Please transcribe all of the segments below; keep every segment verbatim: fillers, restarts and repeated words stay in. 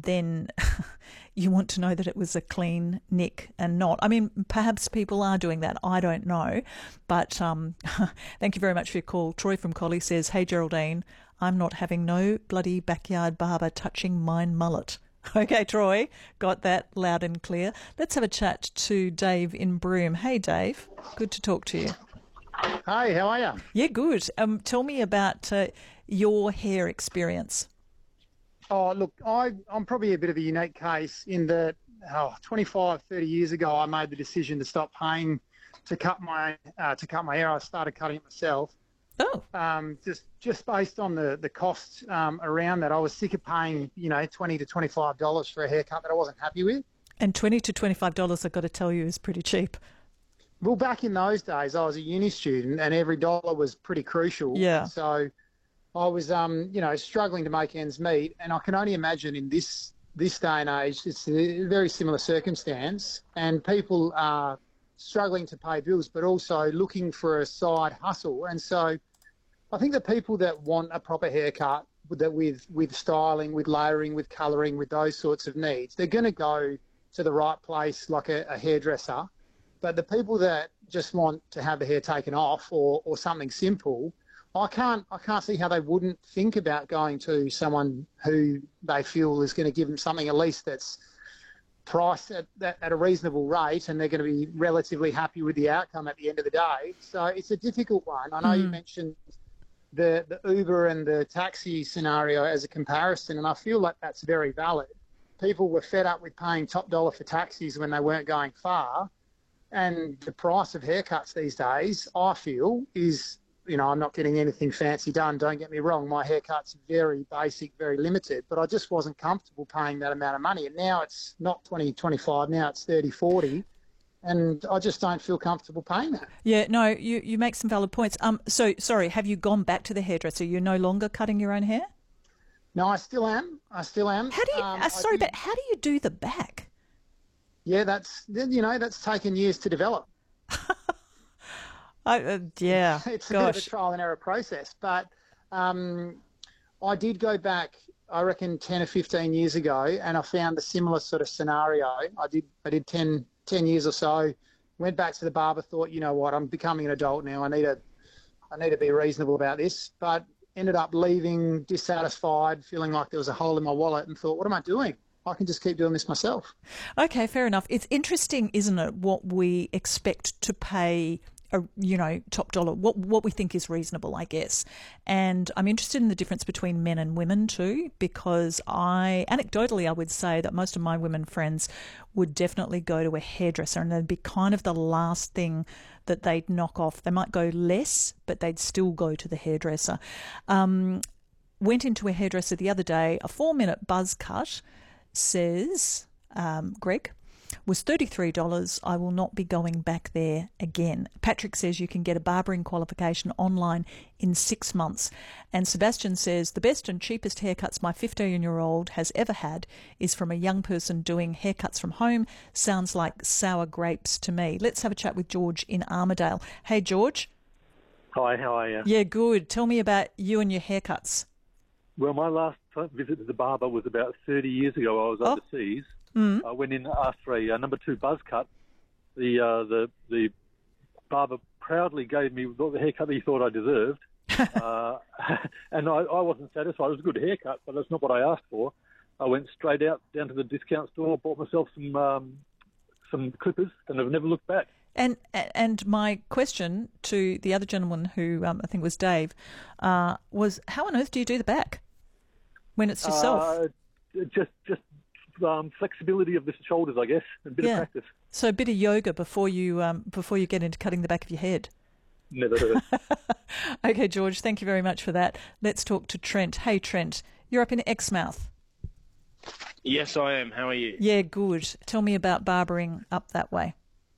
then you want to know that it was a clean nick and not. I mean, perhaps people are doing that. I don't know. But um, thank you very much for your call. Troy from Collie says, hey, Geraldine, I'm not having no bloody backyard barber touching mine mullet. Okay, Troy, got that loud and clear. Let's have a chat to Dave in Broome. Hey, Dave, good to talk to you. Hi, how are you? Yeah, good. Um, tell me about uh, your hair experience. Oh, look, I, I'm probably a bit of a unique case in that oh, twenty-five, thirty years ago, I made the decision to stop paying to cut my uh, to cut my hair. I started cutting it myself. Oh. Um, just just based on the the costs um, around that, I was sick of paying, you know, twenty to twenty-five dollars for a haircut that I wasn't happy with. And twenty to twenty-five dollars, I've got to tell you, is pretty cheap. Well, back in those days, I was a uni student, and every dollar was pretty crucial. Yeah. So I was, um, you know, struggling to make ends meet, and I can only imagine in this this day and age, it's a very similar circumstance, and people are struggling to pay bills, but also looking for a side hustle. And so I think the people that want a proper haircut with that with with styling, with layering, with colouring, with those sorts of needs, they're going to go to the right place, like a, a hairdresser. But the people that just want to have the hair taken off or, or something simple, I can't I can't see how they wouldn't think about going to someone who they feel is going to give them something at least that's priced at, at a reasonable rate, and they're going to be relatively happy with the outcome at the end of the day. So it's a difficult one. I know mm. you mentioned the, the Uber and the taxi scenario as a comparison, and I feel like that's very valid. People were fed up with paying top dollar for taxis when they weren't going far. And the price of haircuts these days, I feel, is, you know, I'm not getting anything fancy done, don't get me wrong. My haircut's very basic, very limited, but I just wasn't comfortable paying that amount of money. And now it's not twenty, twenty-five, now it's thirty, forty, and I just don't feel comfortable paying that. Yeah, no, you, you make some valid points. Um, So, sorry, have you gone back to the hairdresser? You're no longer cutting your own hair? No, I still am. I still am. How do you, um, uh, sorry, did, but how do you do the back? Yeah, that's, you know, that's taken years to develop. I, uh, yeah, it's a gosh. bit of a trial and error process, but um, I did go back, I reckon, ten or fifteen years ago, and I found a similar sort of scenario. I did I did ten, ten years or so, went back to the barber, thought, you know what, I'm becoming an adult now, I need to, I need to be reasonable about this, but ended up leaving dissatisfied, feeling like there was a hole in my wallet, and thought, what am I doing? I can just keep doing this myself. Okay, fair enough. It's interesting, isn't it, what we expect to pay, a, you know, top dollar, what what we think is reasonable, I guess. And I'm interested in the difference between men and women too, because I, anecdotally, I would say that most of my women friends would definitely go to a hairdresser, and it'd be kind of the last thing that they'd knock off. They might go less, but they'd still go to the hairdresser. Um, went into a hairdresser the other day, a four-minute buzz cut, says um, Greg, was thirty-three dollars. I will not be going back there again. Patrick says you can get a barbering qualification online in six months. And Sebastian says the best and cheapest haircuts my fifteen-year-old has ever had is from a young person doing haircuts from home. Sounds like sour grapes to me. Let's have a chat with George in Armidale. Hey, George. Hi, how are you? Yeah, good. Tell me about you and your haircuts. Well, my last visit to the barber was about thirty years ago. I was Oh. overseas. Mm. I went in to ask for a uh, number two buzz cut. The uh, the the barber proudly gave me the haircut that he thought I deserved, uh, and I, I wasn't satisfied. It was a good haircut, but that's not what I asked for. I went straight out down to the discount store, bought myself some um, some clippers, and I've never looked back. And and my question to the other gentleman, who um, I think was Dave, uh, was how on earth do you do the back when it's yourself? Uh, just just um, flexibility of the shoulders, I guess, and a bit yeah. of practice. So a bit of yoga before you um, before you get into cutting the back of your head. Never heard. Okay, George, thank you very much for that. Let's talk to Trent. Hey, Trent, you're up in Exmouth. Yes, I am. How are you? Yeah, good. Tell me about barbering up that way.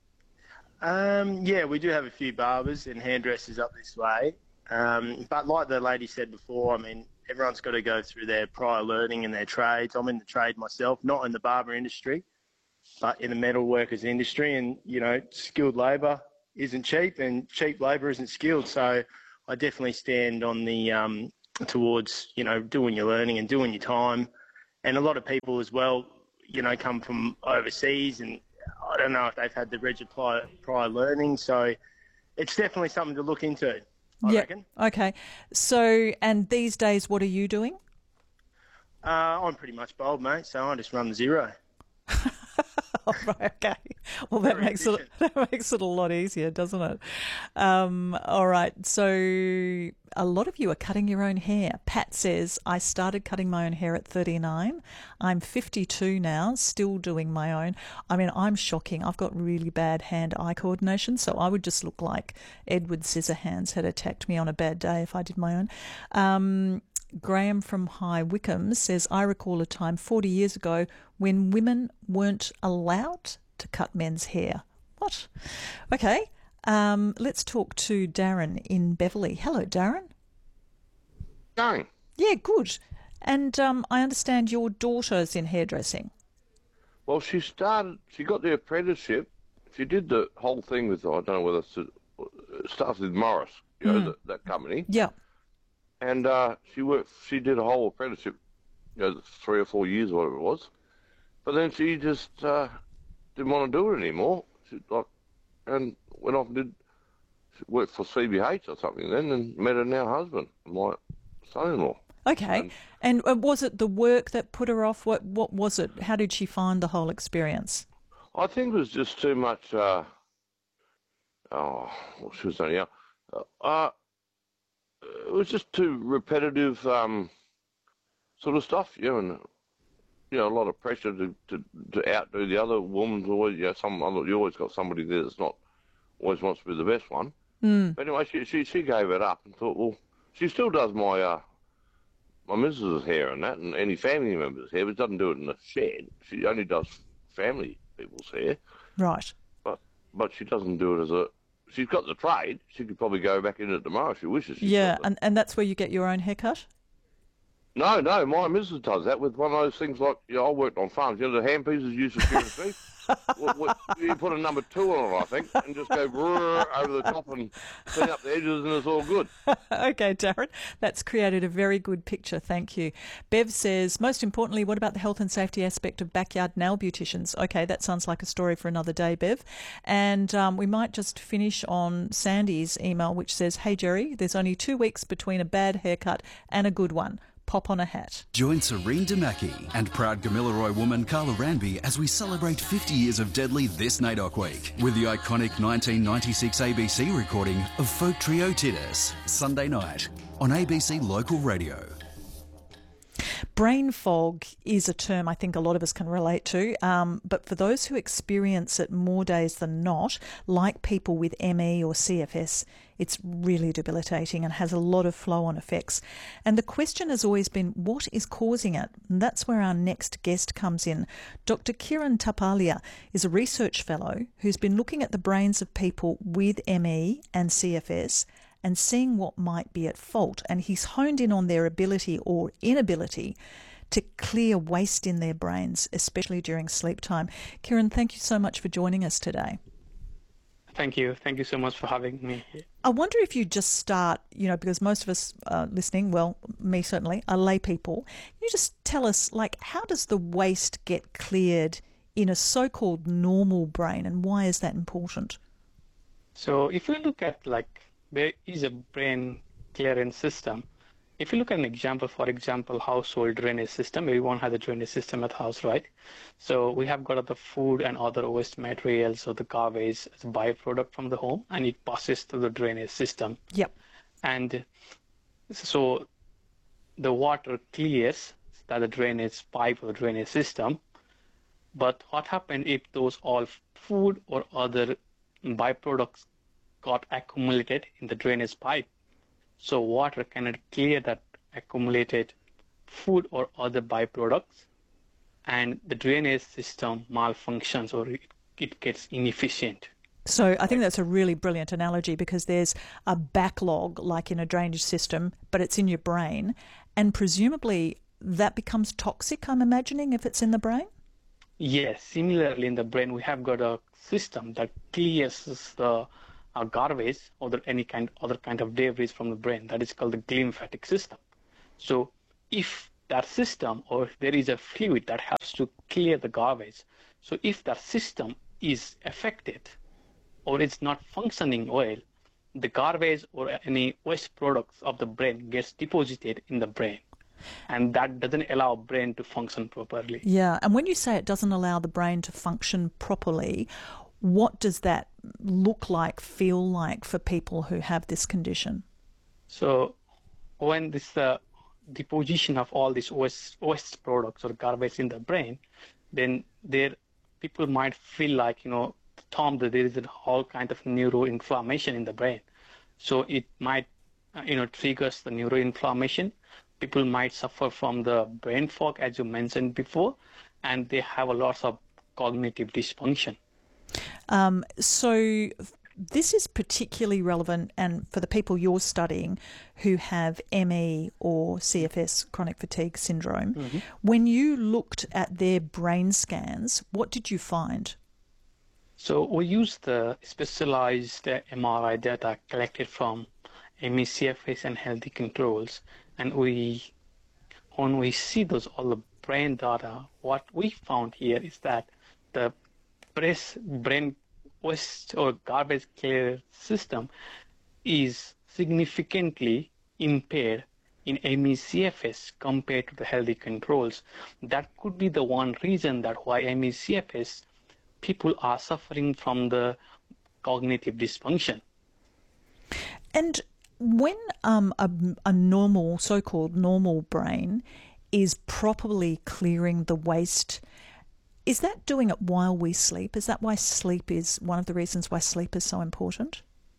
Um, yeah, we do have a few barbers and hairdressers up this way. Um, but like the lady said before, I mean, everyone's got to go through their prior learning in their trades. I'm in the trade myself, not in the barber industry, but in the metal workers industry. And, you know, skilled labour isn't cheap and cheap labour isn't skilled. So I definitely stand on the um, towards, you know, doing your learning and doing your time and a lot of people as well, you know, come from overseas, and I don't know if they've had the rigid prior, prior learning, so it's definitely something to look into, I yeah. reckon. Okay. So, and these days, what are you doing? Uh, I'm pretty much bold, mate, so I just run the zero. Oh, right, okay. Well, that Very makes it efficient. that makes it a lot easier, doesn't it? Um, all right. So a lot of you are cutting your own hair. Pat says, I started cutting my own hair at thirty-nine. I'm fifty-two now, still doing my own. I mean, I'm shocking. I've got really bad hand-eye coordination, so I would just look like Edward Scissorhands had attacked me on a bad day if I did my own. Um, Graham from High Wycombe says, I recall a time forty years ago when women weren't allowed to cut men's hair. What? Okay, um, let's talk to Darren in Beverley. Hello, Darren. Going. Yeah, good. And um, I understand your daughter's in hairdressing. Well, she started, she got the apprenticeship. She did the whole thing with, I don't know whether it's, it started with Morris, you know, Mm. the, that company. Yeah. And uh, she worked, she did a whole apprenticeship, you know, three or four years, whatever it was. But then she just uh, didn't want to do it anymore. She, like, and went off and did, she worked for C B H or something then, and met her now husband, my son-in-law. Okay. And- And uh, was it the work that put her off? What What was it? How did she find the whole experience? I think it was just too much. Uh, oh, well, she was only young. Uh, uh, it was just too repetitive, um, sort of stuff. You know, and you know, a lot of pressure to, to, to outdo the other woman's always. You know, some other, you always got somebody there that's not always wants to be the best one. Mm. But anyway, she, she she gave it up and thought, well, she still does my uh, my missus's hair and that, and any family members' hair, but doesn't do it in the shed. She only does family people's hair, Right. but but she doesn't do it as a. She's got the trade. She could probably go back in it tomorrow if she wishes. She's Yeah, got the- and, and that's where you get your own haircut? No, no, my missus does that with one of those things like, you know, I worked on farms. You know, the hand pieces used for shearing sheep? what, what, you put a number two on it, I think, and just go brrr over the top and clean up the edges, and it's all good. Okay, Darren, that's created a very good picture. Thank you. Bev says, most importantly, what about the health and safety aspect of backyard nail beauticians? Okay, that sounds like a story for another day, Bev. And um, we might just finish on Sandy's email, which says, hey, Jerry, there's only two weeks between a bad haircut and a good one. Pop on a hat. Join Serene Damaki and proud Gamilaroi woman Carla Ranby as we celebrate fifty years of Deadly this N A I D O C Week with the iconic nineteen ninety-six A B C recording of Folk Trio Titus, Sunday night on A B C Local Radio. Brain fog is a term I think a lot of us can relate to, um, but for those who experience it more days than not, like people with M E or C F S, it's really debilitating and has a lot of flow-on effects. And the question has always been, what is causing it? And that's where our next guest comes in. Doctor Kiran Tapalia is a research fellow who's been looking at the brains of people with M E and C F S and seeing what might be at fault. And he's honed in on their ability or inability to clear waste in their brains, especially during sleep time. Kiran, thank you so much for joining us today. Thank you. Thank you so much for having me. I wonder if you just start, you know, because most of us uh, listening, well, me certainly, are lay people. Can you just tell us, like, how does the waste get cleared in a so-called normal brain, and why is that important? So if you look at, like, there is a brain clearance system. If you look at an example, for example, household drainage system, everyone has a drainage system at house, right? So we have got the food and other waste materials or the garbage as a byproduct from the home, and it passes through the drainage system. Yep. And so the water clears that the drainage pipe or drainage system. But what happened if those all food or other byproducts got accumulated in the drainage pipe? So water cannot clear that accumulated food or other byproducts, and the drainage system malfunctions or it, it gets inefficient. So I think that's a really brilliant analogy, because there's a backlog like in a drainage system, but it's in your brain, and presumably that becomes toxic, I'm imagining, if it's in the brain? Yes, similarly in the brain we have got a system that clears the uh, garbage or the, any kind other kind of debris from the brain. That is called the glymphatic system. So if that system, or there is a fluid that helps to clear the garbage. So if that system is affected or it's not functioning well, the garbage or any waste products of the brain gets deposited in the brain. And that doesn't allow brain to function properly. Yeah, and when you say it doesn't allow the brain to function properly, what does that look like, feel like for people who have this condition? So when this uh, deposition of all these waste, waste products or garbage in the brain, then there people might feel like, you know, Tom, that there is a whole kind of neuroinflammation in the brain. So it might, uh, you know, triggers the neuroinflammation. People might suffer from the brain fog, as you mentioned before, and they have a lot of cognitive dysfunction. Um, so this is particularly relevant, and for the people you're studying who have M E or C F S, chronic fatigue syndrome, mm-hmm. when you looked at their brain scans, what did you find? So we used the specialized M R I data collected from M E, C F S, and healthy controls, and we, when we see those all the brain data, what we found here is that the brain waste or garbage clear system is significantly impaired in M E C F S compared to the healthy controls. That could be the one reason that why M E C F S people are suffering from the cognitive dysfunction. And when um, a, a normal, so-called normal brain is properly clearing the waste, is that doing it while we sleep? Is that why sleep is one of the reasons why sleep is so important?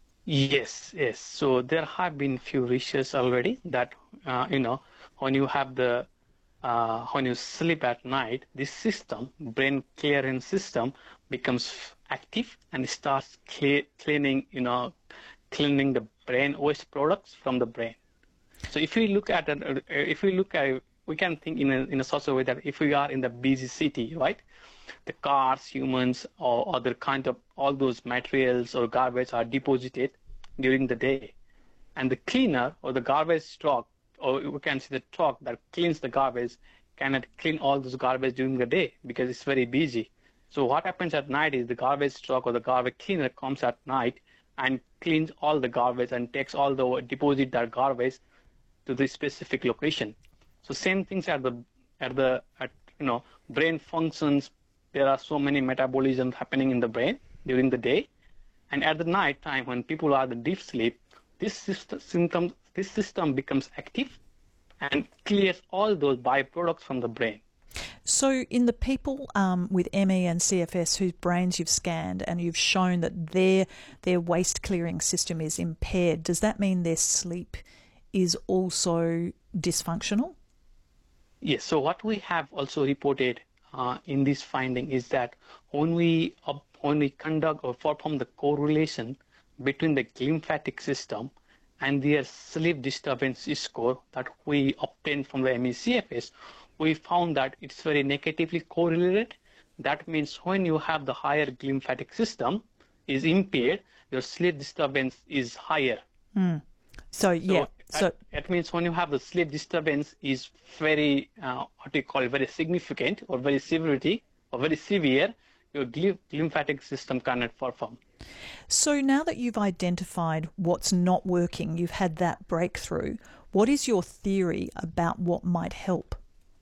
Yes, yes. So there have been few research already that, uh, you know, when you have the, uh, when you sleep at night, this system, brain clearance system, becomes active and starts clear, cleaning, you know, cleaning the brain waste products from the brain. So if we look at it, if we look at it, we can think in a, in a such a way that if we are in the busy city, right, the cars, humans, or other kind of all those materials or garbage are deposited during the day, and the cleaner or the garbage truck, or we can see the truck that cleans the garbage, cannot clean all those garbage during the day because it's very busy. So what happens at night is the garbage truck or the garbage cleaner comes at night and cleans all the garbage and takes all the deposit that garbage to the specific location. So same things at the at the at you know brain functions. There are so many metabolisms happening in the brain during the day, and at the night time when people are in deep sleep, this system symptom this system becomes active and clears all those byproducts from the brain. So in the people um, with M E and C F S whose brains you've scanned and you've shown that their their waste clearing system is impaired, does that mean their sleep is also dysfunctional? Yes. So what we have also reported uh, in this finding is that when we uh, when we conduct or perform the correlation between the lymphatic system and their sleep disturbance score that we obtained from the M E C F S, we found that it's very negatively correlated. That means when you have the higher lymphatic system is impaired, your sleep disturbance is higher. Mm. So, yeah. So, so that, that means when you have the sleep disturbance is very, uh, what do you call it, very significant or very severity or very severe, your lymphatic system cannot perform. So now that you've identified what's not working, you've had that breakthrough, what is your theory about what might help?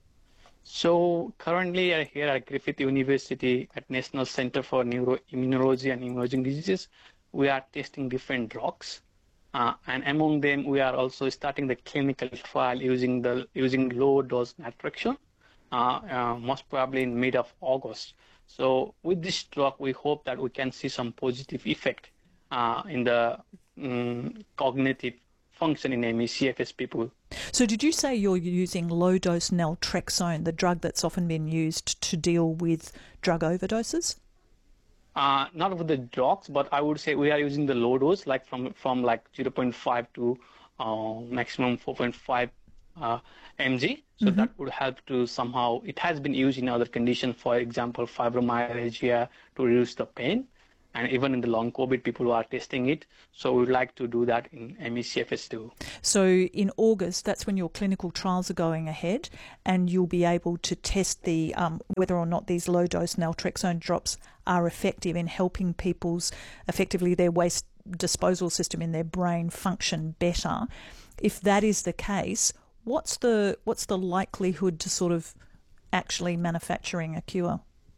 So currently here at Griffith University at National Center for Neuroimmunology and Emerging Diseases, we are testing different drugs. Uh, and among them, we are also starting the clinical trial using the using low-dose naltrexone, uh, uh, most probably in mid of August. So with this drug, we hope that we can see some positive effect uh, in the um, cognitive function in M E C F S people. So did you say you're using low-dose naltrexone, the drug that's often been used to deal with drug overdoses? Uh, not with the drugs, but I would say we are using the low dose, like from from like zero point five to uh, maximum four point five uh, milligrams. So mm-hmm. that would help to somehow. It has been used in other conditions, for example, fibromyalgia, to reduce the pain. and even in the long COVID, people are testing it. So we would like to do that in M E C F S too. So in August, that's when your clinical trials are going ahead, and you'll be able to test the um, whether or not these low-dose naltrexone drops are effective in helping people's, effectively their waste disposal system in their brain function better. If that is the case, what's the what's the likelihood to sort of actually manufacturing a cure?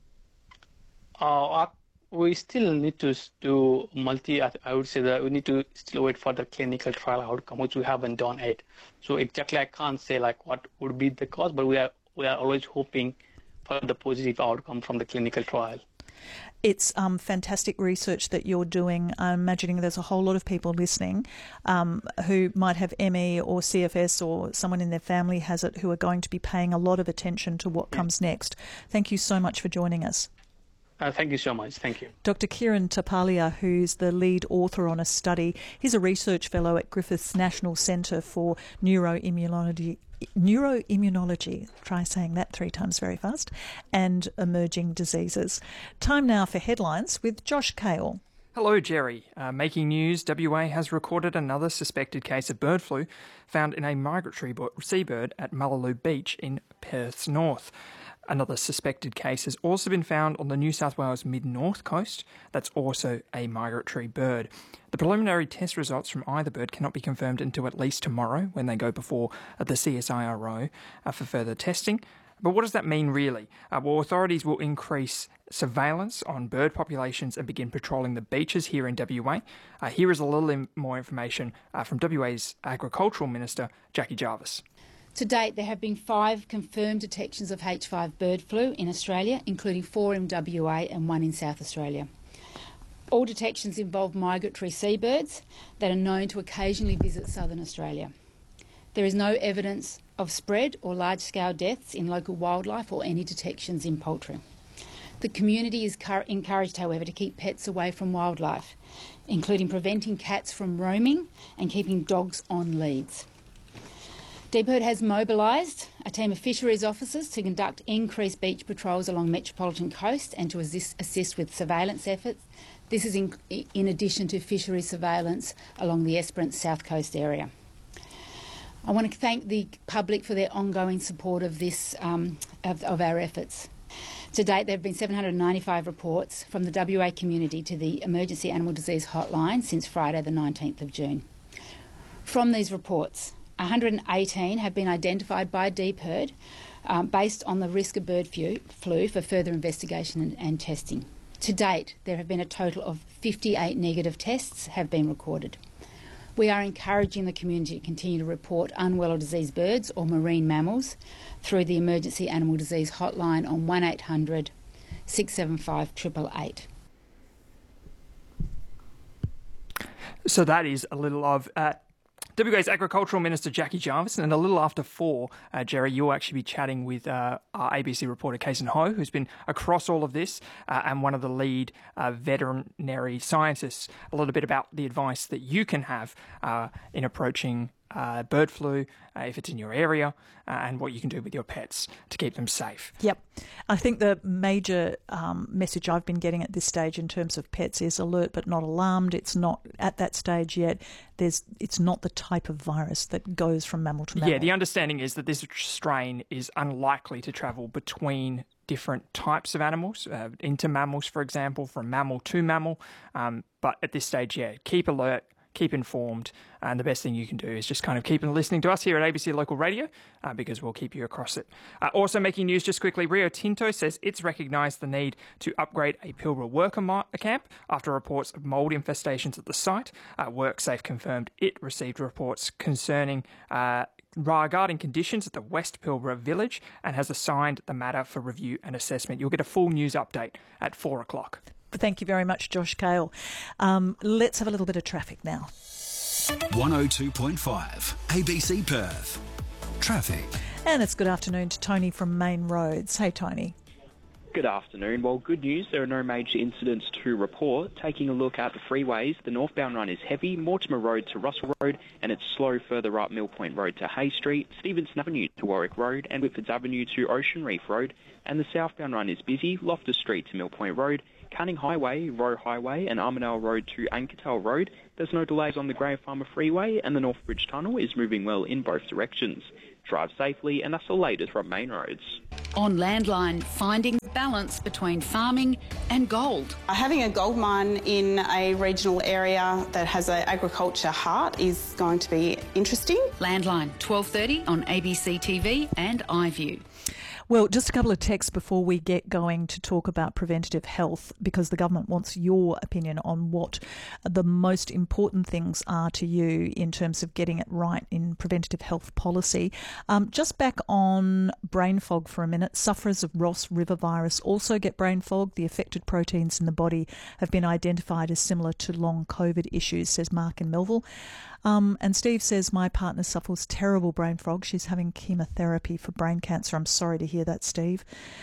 Uh, we still need to do multi, I would say that we need to still wait for the clinical trial outcome, which we haven't done yet. So exactly I can't say like what would be the cause, but we are we are always hoping for the positive outcome from the clinical trial. It's um, fantastic research that you're doing. I'm imagining there's a whole lot of people listening um, who might have M E or C F S or someone in their family has it who are going to be paying a lot of attention to what comes next. Thank you so much for joining us. Uh, thank you so much. Thank you. Doctor Kiran Tapalia, who's the lead author on a study. He's a research fellow at Griffiths National Centre for Neuroimmunology. Neuroimmunology, try saying that three times very fast, and emerging diseases. Time now for headlines with Josh Kale. Hello, Jerry. Uh, making news, W A has recorded another suspected case of bird flu found in a migratory seabird at Mullaloo Beach in Perth's north. Another suspected case has also been found on the New South Wales mid-north coast. That's also a migratory bird. The preliminary test results from either bird cannot be confirmed until at least tomorrow when they go before the C S I R O uh, for further testing. But what does that mean really? Uh, well, authorities will increase surveillance on bird populations and begin patrolling the beaches here in W A. Uh, here is a little in- more information uh, from W A's Agricultural Minister, Jackie Jarvis. To date, there have been five confirmed detections of H five bird flu in Australia, including four in W A and one in South Australia. All detections involve migratory seabirds that are known to occasionally visit southern Australia. There is no evidence of spread or large-scale deaths in local wildlife or any detections in poultry. The community is encouraged, however, to keep pets away from wildlife, including preventing cats from roaming and keeping dogs on leads. DPIRD has mobilised a team of fisheries officers to conduct increased beach patrols along Metropolitan Coast and to assist, assist with surveillance efforts. This is in, in addition to fisheries surveillance along the Esperance South Coast area. I want to thank the public for their ongoing support of, this, um, of, of our efforts. To date, there have been seven hundred ninety-five reports from the W A community to the Emergency Animal Disease Hotline since Friday the nineteenth of June. From these reports, one hundred eighteen have been identified by DPIRD um, based on the risk of bird flu for further investigation and, and testing. To date, there have been a total of fifty-eight negative tests have been recorded. We are encouraging the community to continue to report unwell or diseased birds or marine mammals through the Emergency Animal Disease Hotline on one eight hundred six seven five eight eight eight. So that is a little of uh, W A's Agricultural Minister Jackie Jarvis, and a little after four, uh, Jerry, you'll actually be chatting with uh, our A B C reporter Kaysen Ho, who's been across all of this, uh, and one of the lead uh, veterinary scientists, a little bit about the advice that you can have uh, in approaching uh, bird flu, uh, if it's in your area, uh, and what you can do with your pets to keep them safe. Yep. I think the major um, message I've been getting at this stage in terms of pets is alert but not alarmed. It's not at that stage yet. There's, it's not the type of virus that goes from mammal to mammal. Yeah, the understanding is that this strain is unlikely to travel between different types of animals, uh, into mammals, for example, from mammal to mammal. Um, but at this stage, yeah, keep alert, keep informed, and the best thing you can do is just kind of keep listening to us here at A B C Local Radio, uh, because we'll keep you across it. Uh, also making news just quickly, Rio Tinto says it's recognised the need to upgrade a Pilbara worker ma- camp after reports of mould infestations at the site. Uh, WorkSafe confirmed it received reports concerning uh, regarding conditions at the West Pilbara village and has assigned the matter for review and assessment. You'll get a full news update at four o'clock. Thank you very much, Josh Kale. Um, let's have a little bit of traffic now. one oh two point five A B C Perth. Traffic. And it's good afternoon to Tony from Main Roads. Hey, Tony. Good afternoon. Well, good news, there are no major incidents to report. Taking a look at the freeways, the northbound run is heavy, Mortimer Road to Russell Road, and it's slow further up Mill Point Road to Hay Street, Stevenson Avenue to Warwick Road, and Whitfords Avenue to Ocean Reef Road. And the southbound run is busy, Loftus Street to Mill Point Road, Canning Highway, Roe Highway, and Armidale Road to Ankertel Road. There's no delays on the Grey Farmer Freeway, and the Northbridge Tunnel is moving well in both directions. Drive safely, and that's the latest from Main Roads. On Landline, finding balance between farming and gold. Having a gold mine in a regional area that has an agriculture heart is going to be interesting. Landline, twelve thirty on A B C T V and iView. Well, just a couple of texts before we get going to talk about preventative health, because the government wants your opinion on what the most important things are to you in terms of getting it right in preventative health policy. Um, just back on brain fog for a minute. Sufferers of Ross River virus also get brain fog. The affected proteins in the body have been identified as similar to long COVID issues, says Mark in Melville. Um, and Steve says, my partner suffers terrible brain fog. She's having chemotherapy for brain cancer. I'm sorry to hear that, Steve.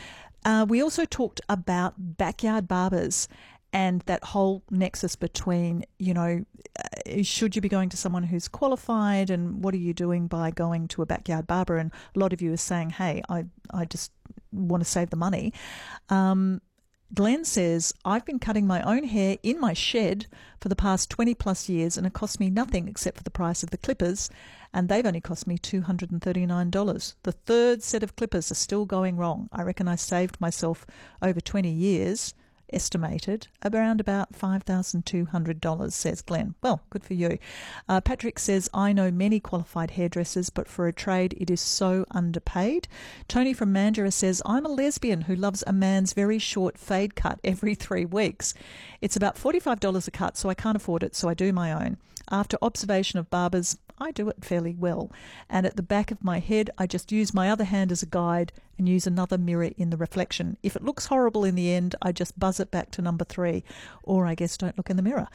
Uh, we also talked about backyard barbers and that whole nexus between, you know, uh, should you be going to someone who's qualified, and what are you doing by going to a backyard barber? And a lot of you are saying, hey, I, I just want to save the money. Um, Glenn says, I've been cutting my own hair in my shed for the past twenty plus years, and it cost me nothing except for the price of the clippers, and they've only cost me two hundred thirty-nine dollars. The third set of clippers are still going wrong. I reckon I saved myself over twenty years, estimated, around about five thousand two hundred dollars, says Glenn. Well, good for you. Uh, Patrick says, I know many qualified hairdressers, but for a trade it is so underpaid. Tony from Mandurah says, I'm a lesbian who loves a man's very short fade cut every three weeks. It's about forty-five dollars a cut, so I can't afford it, so I do my own. After observation of barbers, I do it fairly well. And at the back of my head, I just use my other hand as a guide and use another mirror in the reflection. If it looks horrible in the end, I just buzz it back to number three, or I guess don't look in the mirror.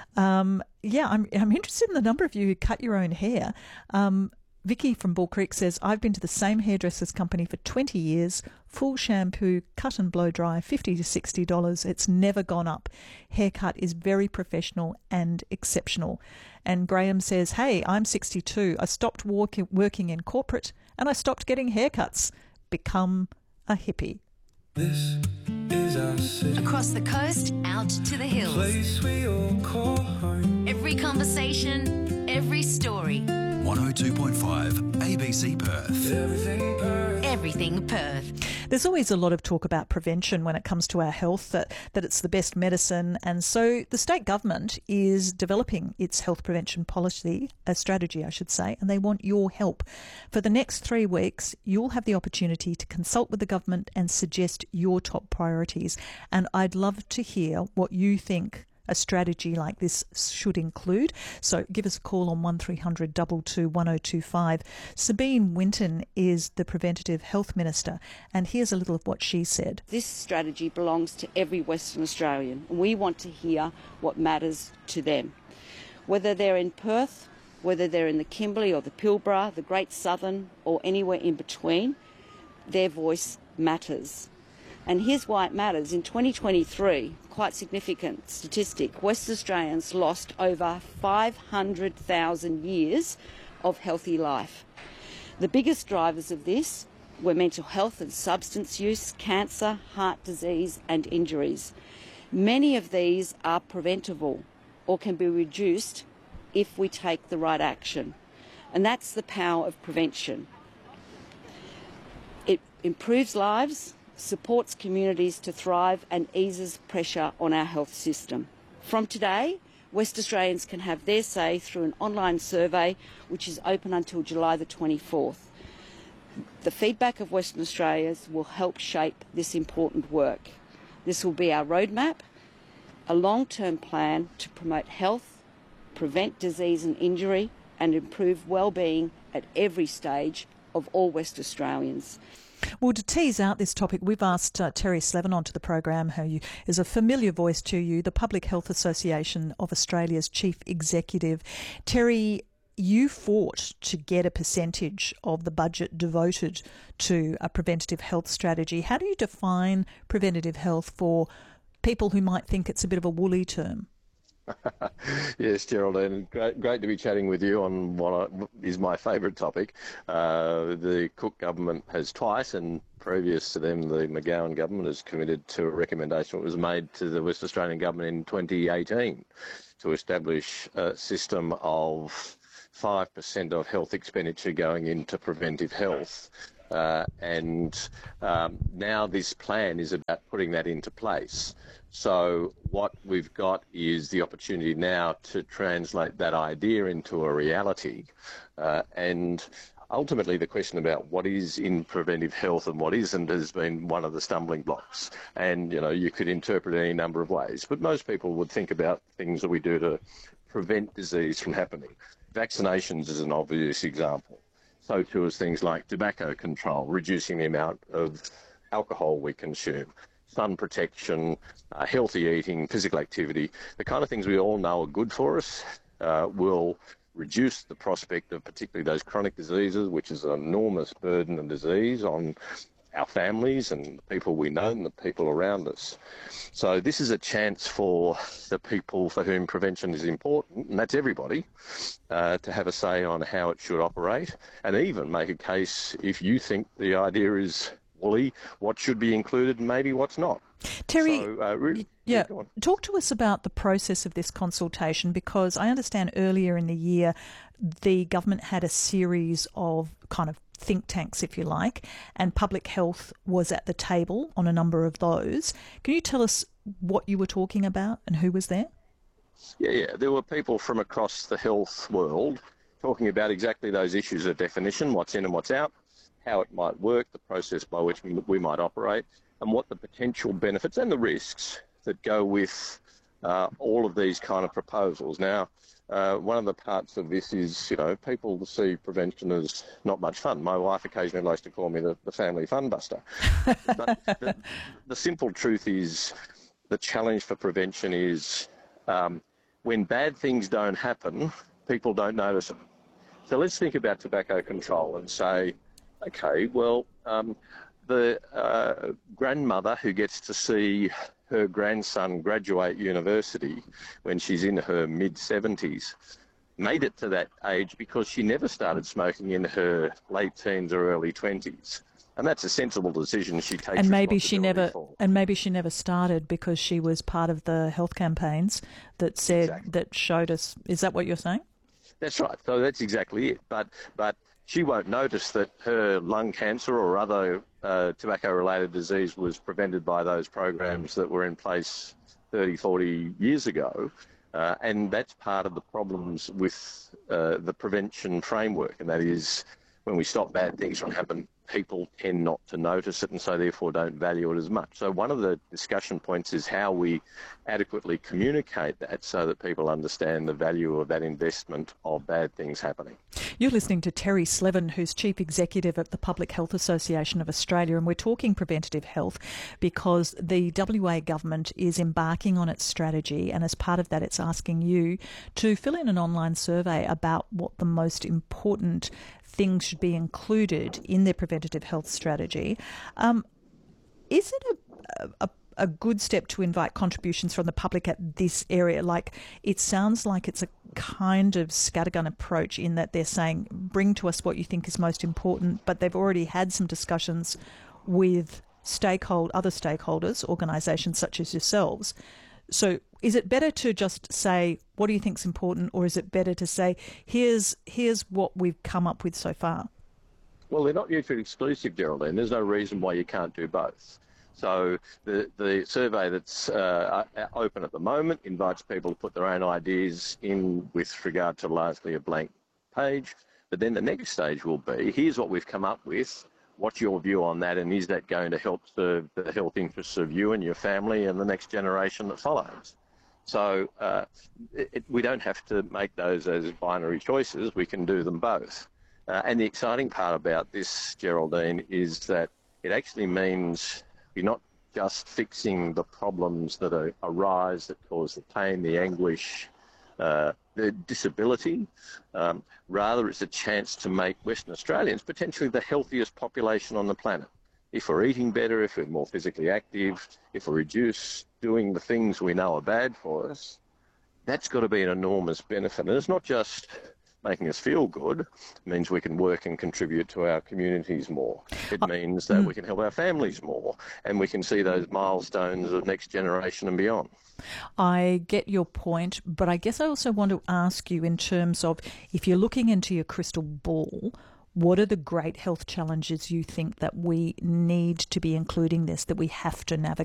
Um, yeah, I'm, I'm interested in the number of you who cut your own hair. Um, Vicky from Bull Creek says, I've been to the same hairdresser's company for twenty years, full shampoo, cut and blow dry, fifty to sixty dollars. It's never gone up. Haircut is very professional and exceptional. And Graham says, hey, I'm sixty-two. I stopped walk- working in corporate and I stopped getting haircuts. Become a hippie. This is our city. Across the coast, out to the hills. Place we all call home. Every conversation, every story. one oh two point five A B C Perth. Everything Perth. Everything Perth. There's always a lot of talk about prevention when it comes to our health, that, that it's the best medicine. And so the state government is developing its health prevention policy, a strategy, I should say, and they want your help. For the next three weeks, you'll have the opportunity to consult with the government and suggest your top priorities. And I'd love to hear what you think a strategy like this should include. So give us a call on one three hundred two two one oh two five. Sabine Winton is the Preventative Health Minister, and here's a little of what she said. This strategy belongs to every Western Australian. We want to hear what matters to them. Whether they're in Perth, whether they're in the Kimberley or the Pilbara, the Great Southern or anywhere in between, their voice matters. And here's why it matters. In twenty twenty-three, quite significant statistic, West Australians lost over five hundred thousand years of healthy life. The biggest drivers of this were mental health and substance use, cancer, heart disease and injuries. Many of these are preventable or can be reduced if we take the right action. And that's the power of prevention. It improves lives, supports communities to thrive and eases pressure on our health system. From today, West Australians can have their say through an online survey which is open until July the twenty-fourth. The feedback of Western Australians will help shape this important work. This will be our roadmap, a long-term plan to promote health, prevent disease and injury and improve well-being at every stage of all West Australians. Well, to tease out this topic, we've asked uh, Terry Slevin onto the program, who is a familiar voice to you, the Public Health Association of Australia's Chief Executive. Terry, you fought to get a percentage of the budget devoted to a preventative health strategy. How do you define preventative health for people who might think it's a bit of a woolly term? Yes, Geraldine, great, great to be chatting with you on what is my favourite topic. Uh, the Cook government has twice, and previous to them, the McGowan government has committed to a recommendation that was made to the West Australian government in twenty eighteen to establish a system of five percent of health expenditure going into preventive health. Uh, and um, now this plan is about putting that into place. So what we've got is the opportunity now to translate that idea into a reality. Uh, and ultimately the question about what is in preventive health and what isn't has been one of the stumbling blocks. And, you know, you could interpret it any number of ways. But most people would think about things that we do to prevent disease from happening. Vaccinations is an obvious example. So too is things like tobacco control, reducing the amount of alcohol we consume, sun protection, uh, healthy eating, physical activity, the kind of things we all know are good for us, uh, will reduce the prospect of particularly those chronic diseases, which is an enormous burden and disease on our families and the people we know and the people around us. So this is a chance for the people for whom prevention is important, and that's everybody, uh, to have a say on how it should operate, and even make a case if you think the idea is woolly, what should be included and maybe what's not. Terry, so, uh, really, yeah, talk to us about the process of this consultation, because I understand earlier in the year the government had a series of kind of think tanks, if you like, and public health was at the table on a number of those. Can you tell us what you were talking about and who was there? Yeah, yeah. There were people from across the health world talking about exactly those issues of definition, what's in and what's out, how it might work, the process by which we might operate, and what the potential benefits and the risks that go with uh, all of these kind of proposals. Now, uh, one of the parts of this is, you know, people see prevention as not much fun. My wife occasionally likes to call me the, the family fun buster. But the, the simple truth is the challenge for prevention is um, when bad things don't happen, people don't notice them. So let's think about tobacco control and say, okay, well, um, the uh, grandmother who gets to see her grandson graduate university when she's in her mid-seventies made it to that age because she never started smoking in her late teens or early twenties. And that's a sensible decision she takes. And maybe she never for. and maybe she never started because she was part of the health campaigns that said Exactly. that showed us. Is that what you're saying? That's right. So that's exactly it. But but she won't notice that her lung cancer or other uh, tobacco-related disease was prevented by those programs that were in place thirty, forty years ago. Uh, and that's part of the problems with uh, the prevention framework, and that is when we stop bad things from happening, people tend not to notice it and so therefore don't value it as much. So one of the discussion points is how we adequately communicate that so that people understand the value of that investment of bad things happening. You're listening to Terry Slevin, who's Chief Executive at the Public Health Association of Australia, and we're talking preventative health because the W A government is embarking on its strategy, and as part of that it's asking you to fill in an online survey about what the most important things should be included in their preventative health strategy. Um, is it a, a, a good step to invite contributions from the public at this area? Like, it sounds like it's a kind of scattergun approach in that they're saying, bring to us what you think is most important, but they've already had some discussions with stakehold, other stakeholders, organisations such as yourselves. So is it better to just say, what do you think is important, or is it better to say, here's here's what we've come up with so far? Well, they're not mutually exclusive, Geraldine. There's no reason why you can't do both. So the, the survey that's uh, open at the moment invites people to put their own ideas in with regard to largely a blank page. But then the next stage will be, here's what we've come up with. What's your view on that, and is that going to help serve the health interests of you and your family and the next generation that follows? So uh, it, we don't have to make those as binary choices. We can do them both. Uh, and the exciting part about this, Geraldine, is that it actually means you're not just fixing the problems that are, arise that cause the pain, the anguish, uh, their disability. Um, rather, it's a chance to make Western Australians potentially the healthiest population on the planet. If we're eating better, if we're more physically active, if we reduce doing the things we know are bad for us, that's got to be an enormous benefit. And it's not just making us feel good. It means we can work and contribute to our communities more. It means that we can help our families more, and we can see those milestones of next generation and beyond. I get your point, but I guess I also want to ask you in terms of, if you're looking into your crystal ball, what are the great health challenges you think that we need to be including this, that we have to navigate?